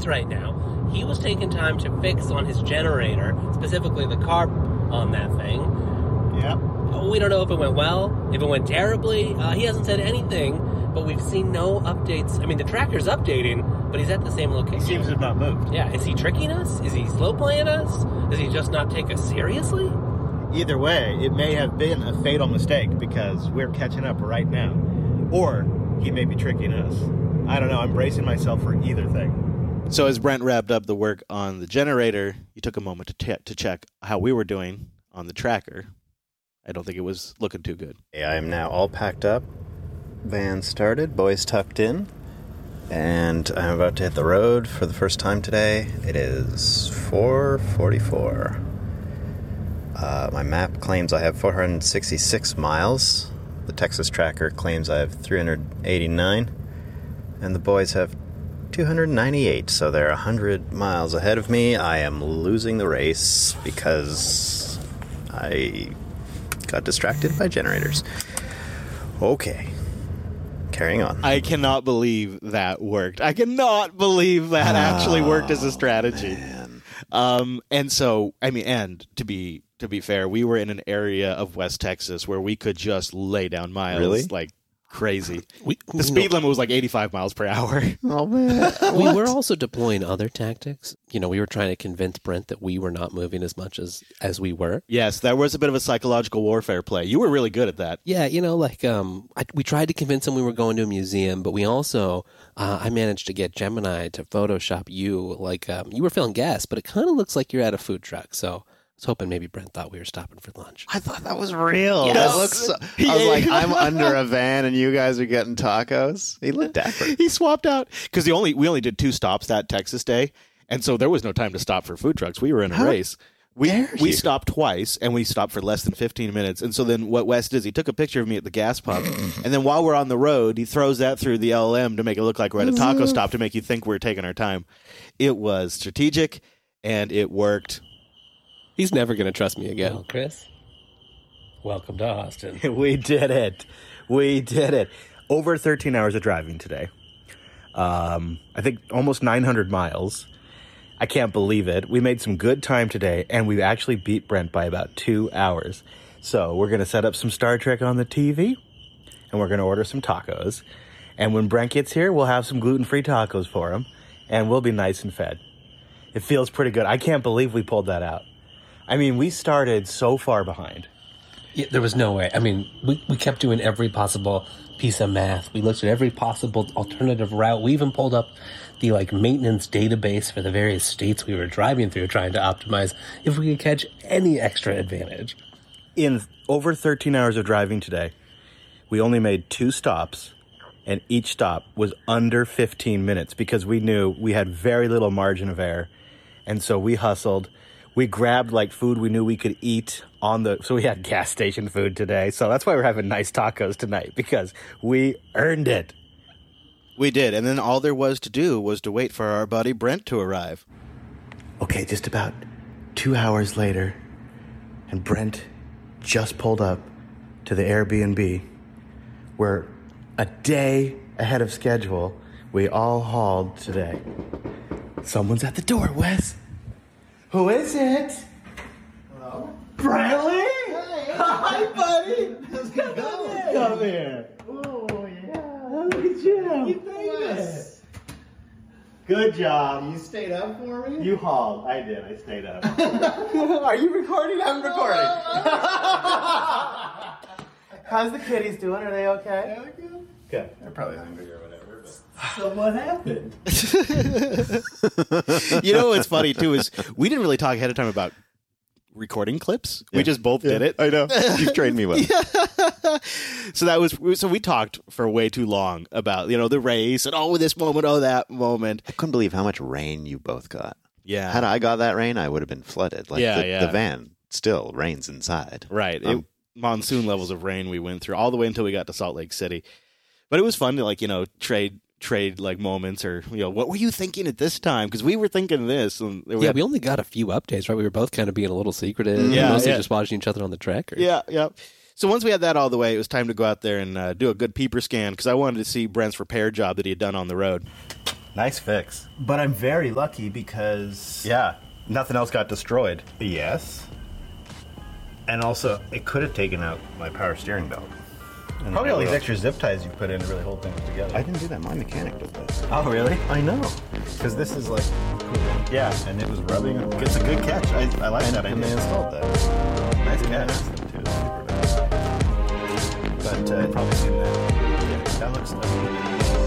right now. He was taking time to fix on his generator, specifically the carb on that thing. Yep. We don't know if it went well, if it went terribly. He hasn't said anything, but we've seen no updates. I mean, the tracker's updating, but he's at the same location. Seems to have not moved. Yeah, is he tricking us? Is he slow playing us? Does he just not take us seriously? Either way, it may have been a fatal mistake because we're catching up right now. Or he may be tricking us. I don't know. I'm bracing myself for either thing. So as Brent wrapped up the work on the generator, you took a moment to check how we were doing on the tracker. I don't think it was looking too good. I am now all packed up. Van started, boys tucked in, and I'm about to hit the road for the first time today. It is 4:44. My map claims I have 466 miles. The Texas tracker claims I have 389, and the boys have 298, so they're 100 miles ahead of me. I am losing the race because I got distracted by generators. Okay. Carrying on. I cannot believe that worked. I cannot believe that actually worked as a strategy. And so, I mean, and to be fair, we were in an area of West Texas where we could just lay down miles like crazy. The speed limit was like 85 miles per hour. Oh, man. We were also deploying other tactics. You know, we were trying to convince Brent that we were not moving as much as we were. Yes, that was a bit of a psychological warfare play. You were really good at that. Yeah, you know, like we tried to convince him we were going to a museum, but we also, I managed to get Gemini to Photoshop you. Like, you were filling gas, but it kind of looks like you're at a food truck, so I was hoping maybe Brent thought we were stopping for lunch. I thought that was real. Yes. That looks. I was like, I'm under a van and you guys are getting tacos. He looked dapper. He swapped out because we only did 2 stops that Texas day, and so there was no time to stop for food trucks. We were in a race. We stopped twice, and we stopped for less than 15 minutes. And so then what Wes did is he took a picture of me at the gas pump, and then while we're on the road, he throws that through the LLM to make it look like we're at a taco stop to make you think we're taking our time. It was strategic, and it worked. He's never going to trust me again. Well, Chris, welcome to Austin. We did it. We did it. Over 13 hours of driving today. I think almost 900 miles. I can't believe it. We made some good time today, and we actually beat Brent by about 2 hours. So we're going to set up some Star Trek on the TV, and we're going to order some tacos. And when Brent gets here, we'll have some gluten-free tacos for him, and we'll be nice and fed. It feels pretty good. I can't believe we pulled that out. I mean, we started so far behind. Yeah, there was no way. I mean, we kept doing every possible piece of math. We looked at every possible alternative route. We even pulled up the maintenance database for the various states we were driving through, trying to optimize if we could catch any extra advantage. In over 13 hours of driving today, we only made 2 stops, and each stop was under 15 minutes because we knew we had very little margin of error. And so we hustled. We grabbed food we knew we could eat so we had gas station food today. So that's why we're having nice tacos tonight, because we earned it. We did, and then all there was to do was to wait for our buddy Brent to arrive. Okay, just about 2 hours later, and Brent just pulled up to the Airbnb. We're a day ahead of schedule. We all hauled today. Someone's at the door, Wes. Who is it? Hello? Bradley? Hi, buddy. How's it going? Come here. Oh, yeah. Look at you. You made it. Good job. You stayed up for me? You hauled. I did. I stayed up. Are you recording? I'm recording. How's the kitties doing? Are they okay? Yeah, they're good. Good. They're probably hungry or whatever. So what happened? You know what's funny, too, is we didn't really talk ahead of time about recording clips. Yeah. We just both did it. I know. You've trained me well. So we talked for way too long about, the race and this moment, that moment. I couldn't believe how much rain you both got. Yeah. Had I got that rain, I would have been flooded. The van still rains inside. Right. Monsoon levels of rain we went through all the way until we got to Salt Lake City. But it was fun to, trade moments, or what were you thinking at this time, because we were thinking this, and we only got a few updates, right? We were both kind of being a little secretive, mostly just watching each other on the tracker. So once we had that all the way, it was time to go out there and do a good peeper scan, because I wanted to see Brent's repair job that he had done on the road. Nice fix. But I'm very lucky because... Yeah, nothing else got destroyed. Yes. And also, it could have taken out my power steering belt. And Probably all these extra zip ties you put in to really hold things together. I didn't do that. My mechanic did that. Oh, really? I know. Because this is like... Yeah. And it was rubbing... It's a good catch. I like that idea. And they installed that.